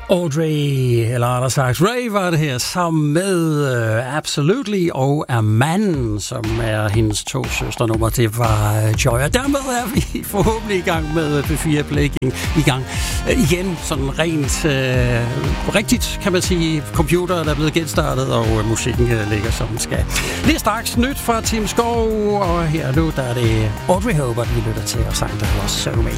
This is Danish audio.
Audrey, eller rettere sagt Ray, var det her, sammen med Absolutely og Aman, som er hendes to søsternummer. Det var Joy. Og dermed er vi forhåbentlig i gang med P4 Play i gang igen. Sådan rent rigtigt, kan man sige. Computeren er blevet genstartet, og musikken ligger som den skal. Lige straks nyt fra Tim Skov, og her nu, der er det Audrey Hobart, vi lytter til, og sang der hedder So Me.